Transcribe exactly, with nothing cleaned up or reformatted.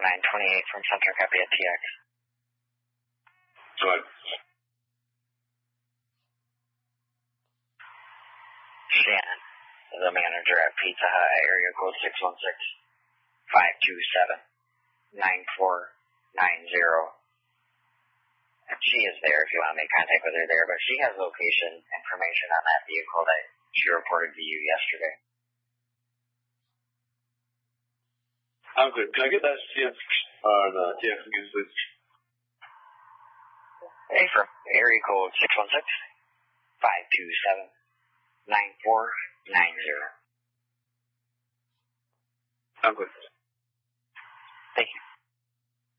nine twenty-eight from Center, copy at T X. Go ahead. Shannon, the manager at Pizza Hut, area code six one six, five two seven, nine four nine zero. She is there if you want to make contact with her there, but she has location information on that vehicle that she reported to you yesterday. I'm good. Can I get that C F, uh, the T X again, please? Hey, from area code six one six, five two seven, nine four nine zero. I'm good. Thank you.